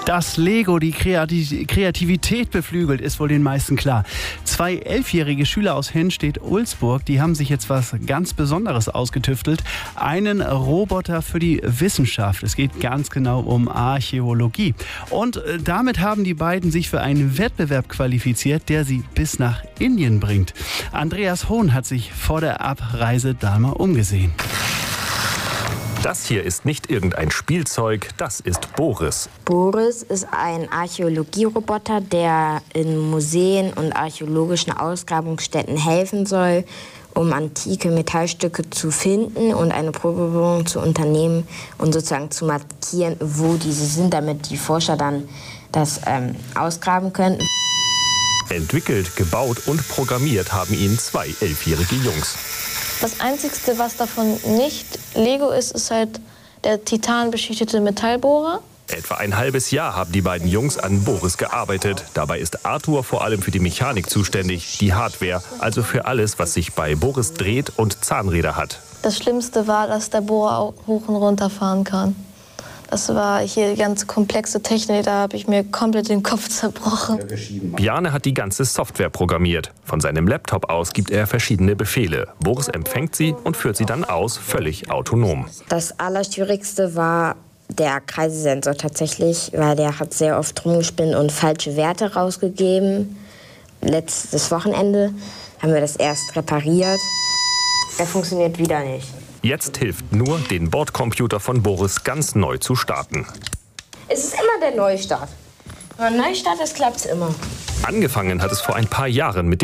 Dass Lego die Kreativität beflügelt, ist wohl den meisten klar. 2 11-jährige Schüler aus Hennstedt-Ulzburg, die haben sich jetzt was ganz Besonderes ausgetüftelt. Einen Roboter für die Wissenschaft. Es geht ganz genau um Archäologie. Und damit haben die beiden sich für einen Wettbewerb qualifiziert, der sie bis nach Indien bringt. Andreas Hohn hat sich vor der Abreise da mal umgesehen. Das hier ist nicht irgendein Spielzeug, das ist Boris. Boris ist ein Archäologieroboter, der in Museen und archäologischen Ausgrabungsstätten helfen soll, um antike Metallstücke zu finden und eine Probebohrung zu unternehmen und sozusagen zu markieren, wo diese sind, damit die Forscher dann das ausgraben können. Entwickelt, gebaut und programmiert haben ihn 2 11-jährige Jungs. Das Einzige, was davon nicht Lego ist, ist halt der titanbeschichtete Metallbohrer. Etwa ein halbes Jahr haben die beiden Jungs an Boris gearbeitet. Dabei ist Arthur vor allem für die Mechanik zuständig, die Hardware, also für alles, was sich bei Boris dreht und Zahnräder hat. Das Schlimmste war, dass der Bohrer auch hoch und runter fahren kann. Das war hier die ganz komplexe Technik, da habe ich mir komplett den Kopf zerbrochen. Bjarne hat die ganze Software programmiert. Von seinem Laptop aus gibt er verschiedene Befehle. Boris empfängt sie und führt sie dann aus, völlig autonom. Das Allerschwierigste war der Kreisesensor tatsächlich, weil der hat sehr oft rumgespinnt und falsche Werte rausgegeben. Letztes Wochenende haben wir das erst repariert. Der funktioniert wieder nicht. Jetzt hilft nur, den Bordcomputer von Boris ganz neu zu starten. Es ist immer der Neustart. Wenn man neu startet, klappt es immer. Angefangen hat es vor ein paar Jahren mit